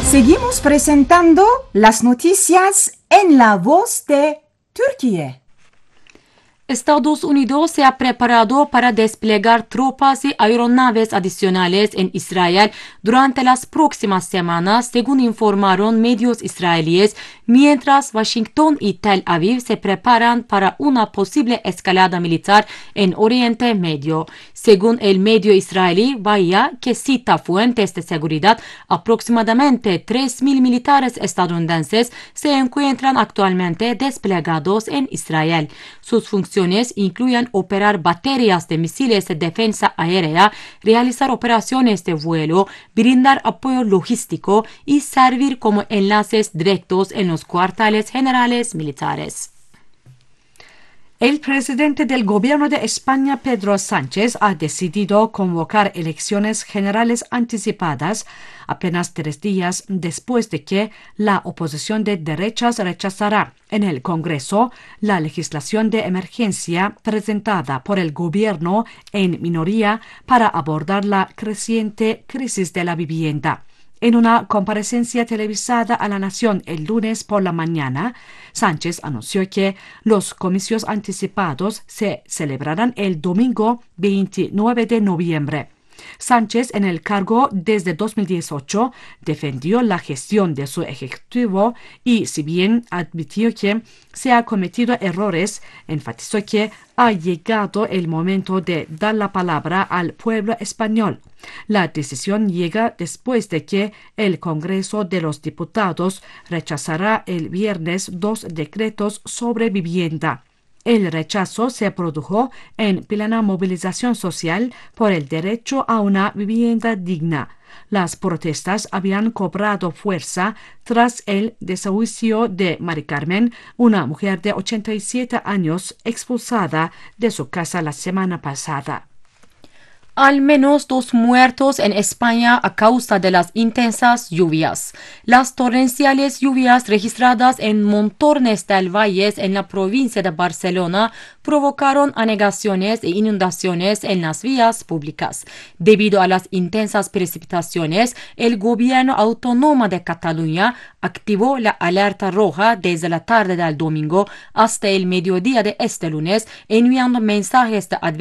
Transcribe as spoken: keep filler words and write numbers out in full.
Seguimos presentando las noticias en la voz de Turquía. Estados Unidos se ha preparado para desplegar tropas y aeronaves adicionales en Israel durante las próximas semanas, según informaron medios israelíes, mientras Washington y Tel Aviv se preparan para una posible escalada militar en Oriente Medio. Según el medio israelí Vaya, que cita fuentes de seguridad, aproximadamente tres mil militares estadounidenses se encuentran actualmente desplegados en Israel. Sus funciones incluyen operar baterías de misiles de defensa aérea, realizar operaciones de vuelo, brindar apoyo logístico y servir como enlaces directos en los cuarteles generales militares. El presidente del Gobierno de España, Pedro Sánchez, ha decidido convocar elecciones generales anticipadas apenas tres días después de que la oposición de derechas rechazara en el Congreso la legislación de emergencia presentada por el Gobierno en minoría para abordar la creciente crisis de la vivienda. En una comparecencia televisada a la Nación el lunes por la mañana, Sánchez anunció que los comicios anticipados se celebrarán el domingo veintinueve de noviembre. Sánchez, en el cargo desde dos mil dieciocho, defendió la gestión de su ejecutivo y, si bien admitió que se han cometido errores, enfatizó que ha llegado el momento de dar la palabra al pueblo español. La decisión llega después de que el Congreso de los Diputados rechazará el viernes dos decretos sobre vivienda. El rechazo se produjo en plena movilización social por el derecho a una vivienda digna. Las protestas habían cobrado fuerza tras el desahucio de Mari Carmen, una mujer de ochenta y siete años expulsada de su casa la semana pasada. Al menos dos muertos en España a causa de las intensas lluvias. Las torrenciales lluvias registradas en montones de valles en la provincia de Barcelona provocaron anegaciones e inundaciones en las vías públicas. Debido a las intensas precipitaciones, el gobierno autónomo de Cataluña activó la alerta roja desde la tarde del domingo hasta el mediodía de este lunes, enviando mensajes de advertencia